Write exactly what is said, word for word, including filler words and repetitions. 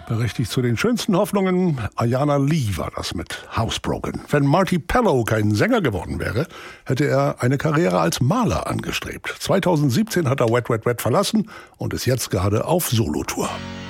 Richtig zu den schönsten Hoffnungen. Ayana Lee war das mit Housebroken. Wenn Marty Pellow kein Sänger geworden wäre, hätte er eine Karriere als Maler angestrebt. zweitausendsiebzehn hat er Wet Wet Wet verlassen und ist jetzt gerade auf Solotour.